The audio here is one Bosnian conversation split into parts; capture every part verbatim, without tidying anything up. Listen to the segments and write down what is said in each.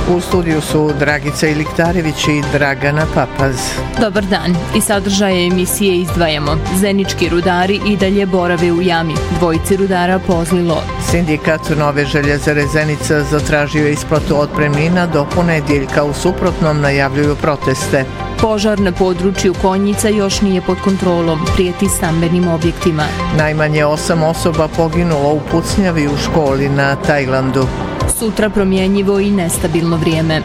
U studiju su Dragica Iliktarević i Dragana Papaz. Dobar dan. I sadržaje emisije izdvajamo. Zenički rudari i dalje borave u jami. Dvojici rudara pozlilo. Sindikat Nove željezare Zenica zatražio isplatu otpremnina do ponedjeljka, u suprotnom najavljuju proteste. Požar na području Konjica još nije pod kontrolom, prijeti stambenim objektima. Najmanje osam osoba poginulo u pucnjavi u školi na Tajlandu. Sutra promjenjivo i nestabilno vrijeme.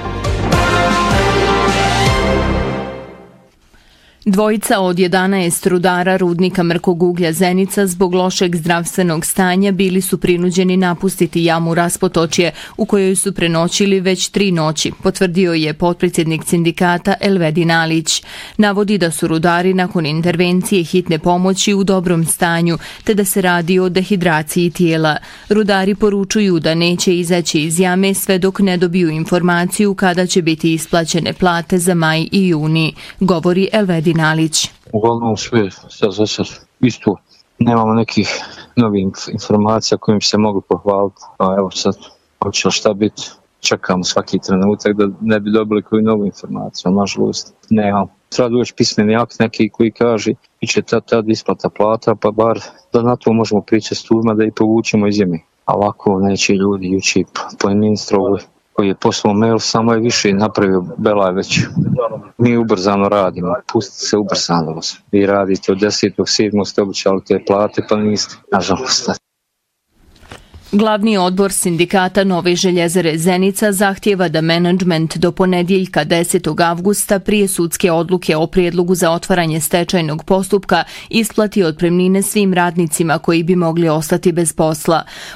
Dvojica od jedanaest rudara rudnika mrkog uglja Zenica zbog lošeg zdravstvenog stanja bili su prinuđeni napustiti jamu Raspotočje, u kojoj su prenoćili već tri noći, potvrdio je potpredsjednik sindikata Elvedin Alić. Navodi da su rudari nakon intervencije hitne pomoći u dobrom stanju, te da se radi o dehidraciji tijela. Rudari poručuju da neće izaći iz jame sve dok ne dobiju informaciju kada će biti isplaćene plate za maj i juni, govori Elvedin Alić. Uglavnom sve sad za sad isto, nemamo nekih novih informacija kojim bi se mogli pohvaliti. A evo sad, hoće li šta biti, čekamo svaki trenutak da ne bi dobili koju novu informaciju, nažalost nemamo. Treba doći pismeni akt neki koji kaže i će tad, tad isplata plata, pa bar da na to možemo pričati s turma da i povučemo iz jeme. A ovako neće ljudi juči po ministrovu koji je poslao mail, samo je više napravio Belaj već. Mi ubrzano radimo, pustite se ubrzano. Vi radite od desetog sedmog ste običali te plate, pa niste, nažalost. Glavni odbor sindikata Nove željezare Zenica zahtjeva da menadžment do ponedjeljka desetog avgusta prije sudske odluke o prijedlogu za otvaranje stečajnog postupka isplati otpremnine svim radnicima koji bi mogli ostati bez posla.